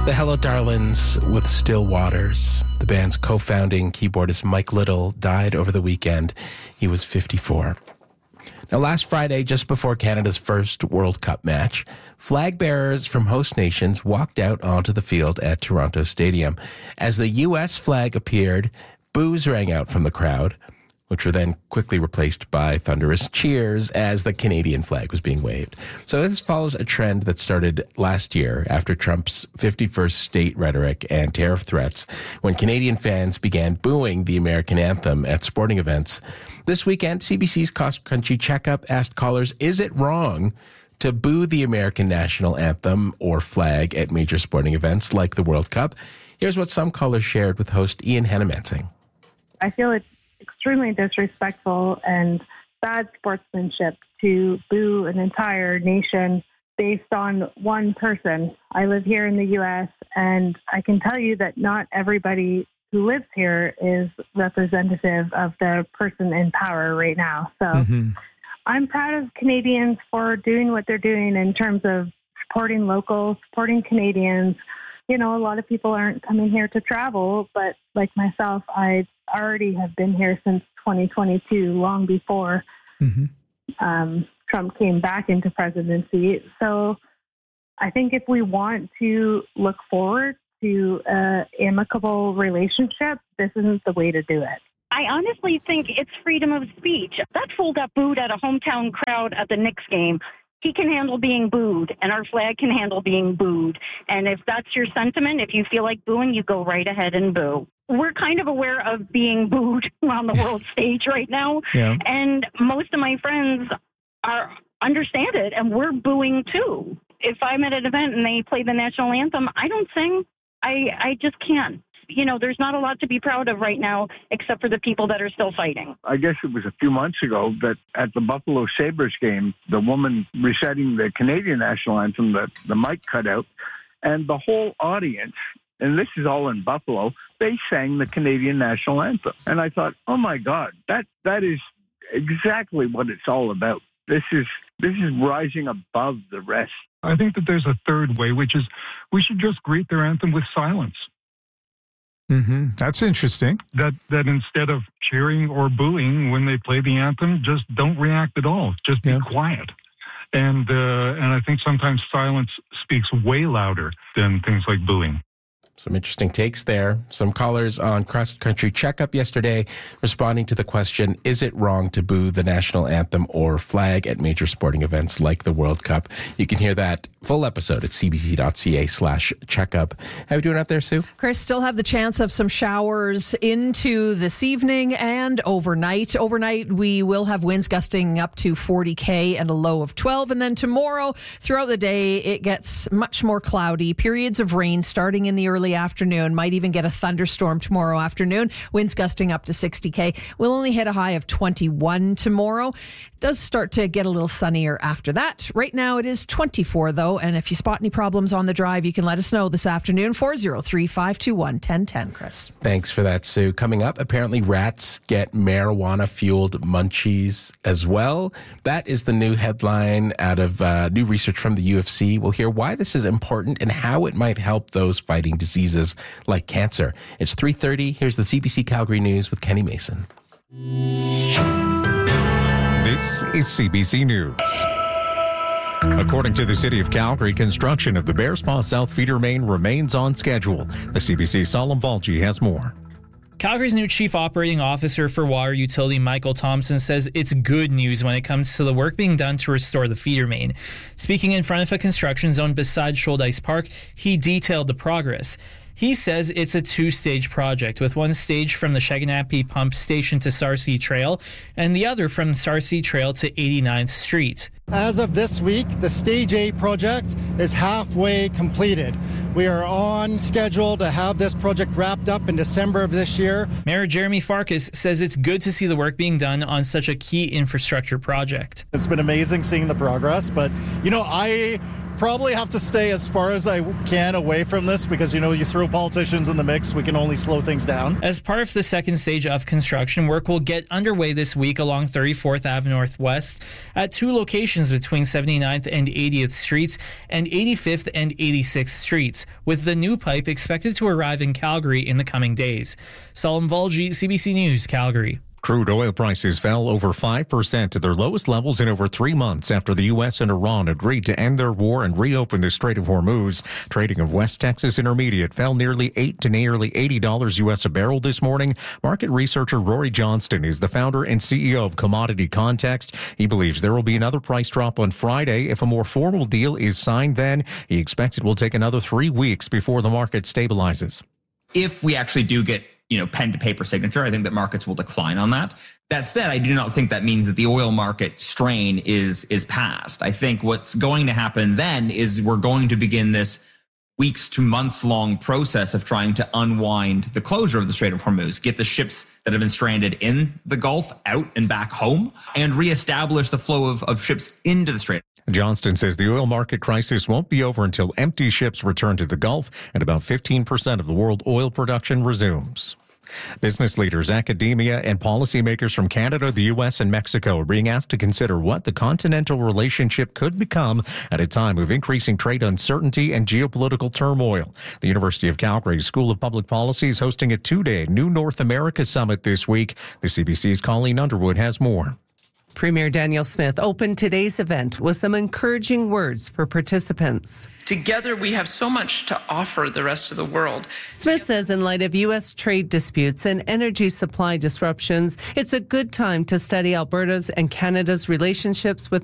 The Hello Darlings with Still Waters. The band's co-founding keyboardist Mike Little died over the weekend. He was 54. Now, last Friday, just before Canada's first World Cup match, flag bearers from host nations walked out onto the field at Toronto Stadium. As the U.S. flag appeared, boos rang out from the crowd, which were then quickly replaced by thunderous cheers as the Canadian flag was being waved. So this follows a trend that started last year after Trump's 51st state rhetoric and tariff threats, when Canadian fans began booing the American anthem at sporting events. This weekend, CBC's Cross Country Checkup asked callers, is it wrong to boo the American national anthem or flag at major sporting events like the World Cup? Here's what some callers shared with host Ian Hannamansing. I feel it's extremely disrespectful and bad sportsmanship to boo an entire nation based on one person. I live here in the U.S., and I can tell you that not everybody who lives here is representative of the person in power right now. So I'm proud of Canadians for doing what they're doing in terms of supporting locals, supporting Canadians. You know, a lot of people aren't coming here to travel, but like myself, I already have been here since 2022, long before Trump came back into presidency. So I think if we want to look forward to an amicable relationship, this isn't the way to do it. I honestly think it's freedom of speech. That fool got booed at a hometown crowd at the Knicks game. He can handle being booed, and our flag can handle being booed. And if that's your sentiment, if you feel like booing, you go right ahead and boo. We're kind of aware of being booed on the world stage right now. Yeah. And most of my friends understand it, and we're booing too. If I'm at an event and they play the national anthem, I don't sing. I just can't. You know, there's not a lot to be proud of right now, except for the people that are still fighting. I guess it was a few months ago that at the Buffalo Sabres game, the woman reciting the Canadian national anthem, the mic cut out, and the whole audience, and this is all in Buffalo, they sang the Canadian national anthem. And I thought, oh my God, that is exactly what it's all about. This is rising above the rest. I think that there's a third way, which is we should just greet their anthem with silence. That's interesting. That instead of cheering or booing when they play the anthem, just don't react at all. Just be quiet. And I think sometimes silence speaks way louder than things like booing. Some interesting takes there. Some callers on Cross Country Checkup yesterday responding to the question, is it wrong to boo the national anthem or flag at major sporting events like the World Cup? You can hear that full episode at cbc.ca/checkup. How are we doing out there, Sue? Chris, still have the chance of some showers into this evening and overnight. Overnight, we will have winds gusting up to 40 and a low of 12. And then tomorrow, throughout the day, it gets much more cloudy. Periods of rain starting in the early afternoon. Might even get a thunderstorm tomorrow afternoon. Winds gusting up to 60 We'll only hit a high of 21 tomorrow. It does start to get a little sunnier after that. Right now it is 24 though, and if you spot any problems on the drive, you can let us know this afternoon. 403-521-1010, Chris. Thanks for that, Sue. Coming up, apparently rats get marijuana-fueled munchies as well. That is the new headline out of new research from the UFC. We'll hear why this is important and how it might help those fighting diseases like cancer. It's 3:30. Here's the CBC Calgary News with Kenny Mason. This is CBC News. According to the City of Calgary, construction of the Bearspaw South Feeder Main remains on schedule. The CBC's Salim Valji has more. Calgary's new Chief Operating Officer for Water Utility, Michael Thompson, says it's good news when it comes to the work being done to restore the feeder main. Speaking in front of a construction zone beside Shoaldice Park, he detailed the progress. He says it's a two-stage project, with one stage from the Shaganappi Pump Station to Sarcee Trail and the other from Sarcee Trail to 89th Street. As of this week, the Stage A project is halfway completed. We are on schedule to have this project wrapped up in December of this year. Mayor Jeremy Farkas says it's good to see the work being done on such a key infrastructure project. It's been amazing seeing the progress, but, I probably have to stay as far as I can away from this because, you throw politicians in the mix, we can only slow things down. As part of the second stage of construction, work will get underway this week along 34th Ave Northwest at 2 locations between 79th and 80th Streets and 85th and 86th Streets, with the new pipe expected to arrive in Calgary in the coming days. Salim Valji, CBC News, Calgary. Crude oil prices fell over 5% to their lowest levels in over 3 months after the U.S. and Iran agreed to end their war and reopen the Strait of Hormuz. Trading of West Texas Intermediate fell nearly $8 to nearly $80 U.S. a barrel this morning. Market researcher Rory Johnston is the founder and CEO of Commodity Context. He believes there will be another price drop on Friday. If a more formal deal is signed then, he expects it will take another 3 weeks before the market stabilizes. If we actually do get pen to paper signature, I think that markets will decline on that. That said, I do not think that means that the oil market strain is past. I think what's going to happen then is we're going to begin this weeks to months long process of trying to unwind the closure of the Strait of Hormuz, get the ships that have been stranded in the Gulf out and back home, and reestablish the flow of ships into the Strait. Johnston says the oil market crisis won't be over until empty ships return to the Gulf and about 15% of the world oil production resumes. Business leaders, academia, and policymakers from Canada, the U.S., and Mexico are being asked to consider what the continental relationship could become at a time of increasing trade uncertainty and geopolitical turmoil. The University of Calgary School of Public Policy is hosting a 2-day New North America Summit this week. The CBC's Colleen Underwood has more. Premier Danielle Smith opened today's event with some encouraging words for participants. Together, we have so much to offer the rest of the world. Smith says in light of U.S. trade disputes and energy supply disruptions, it's a good time to study Alberta's and Canada's relationships with